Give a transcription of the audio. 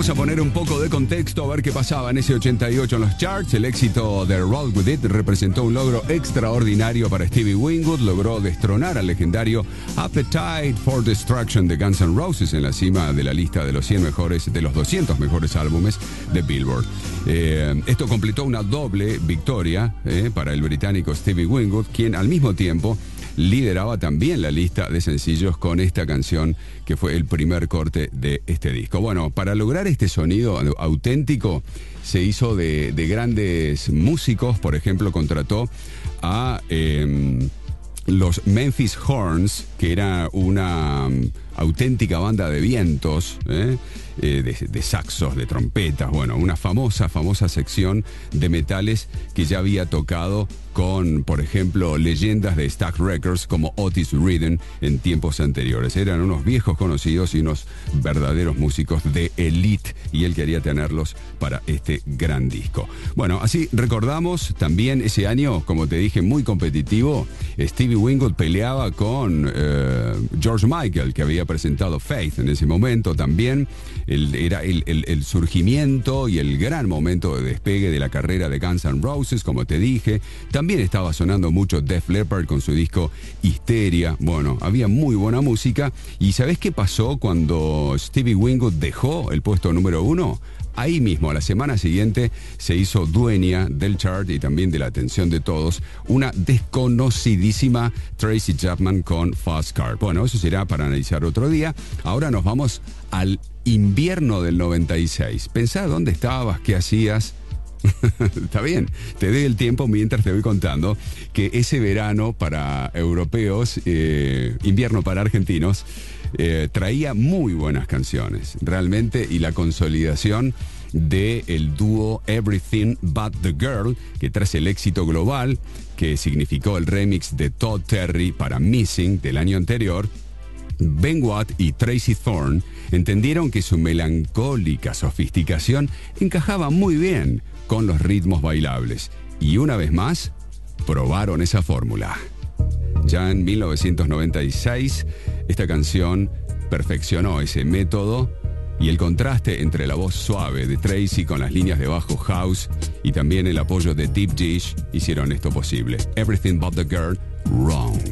Vamos a poner un poco de contexto, a ver qué pasaba en ese 88 en los charts. El éxito de Roll With It representó un logro extraordinario para Stevie Winwood. Logró destronar al legendario Appetite for Destruction de Guns N' Roses en la cima de la lista de los 200 mejores álbumes de Billboard. Esto completó una doble victoria para el británico Stevie Winwood, quien al mismo tiempo lideraba también la lista de sencillos con esta canción que fue el primer corte de este disco. Bueno, para lograr este sonido auténtico se hizo de grandes músicos. Por ejemplo, contrató a los Memphis Horns, que era una auténtica banda de vientos, de saxos, de trompetas, bueno, una famosa sección de metales que ya había tocado con, por ejemplo, leyendas de Stax Records como Otis Redding en tiempos anteriores. Eran unos viejos conocidos y unos verdaderos músicos de elite, y él quería tenerlos para este gran disco. Bueno, así recordamos también ese año, como te dije, muy competitivo. Stevie Winwood peleaba con George Michael, que había presentado Faith en ese momento también. Era el surgimiento y el gran momento de despegue de la carrera de Guns N' Roses, como te dije. También estaba sonando mucho Def Leppard con su disco Histeria. Bueno, había muy buena música. ¿Y sabés qué pasó cuando Stevie Winwood dejó el puesto número 1? Ahí mismo, a la semana siguiente, se hizo dueña del chart y también de la atención de todos una desconocidísima Tracy Chapman con Fast Car. Bueno, eso será para analizar otro día. Ahora nos vamos al invierno del 96. Pensá dónde estabas, qué hacías. Está bien, te doy el tiempo mientras te voy contando que ese verano para europeos, invierno para argentinos, traía muy buenas canciones, realmente, y la consolidación del dúo Everything But The Girl, que tras el éxito global que significó el remix de Todd Terry para Missing del año anterior, Ben Watt y Tracy Thorn entendieron que su melancólica sofisticación encajaba muy bien con los ritmos bailables, y una vez más probaron esa fórmula. Ya en 1996 esta canción perfeccionó ese método, y el contraste entre la voz suave de Tracy con las líneas de bajo house y también el apoyo de Deep Dish hicieron esto posible. Everything But The Girl, Wrong.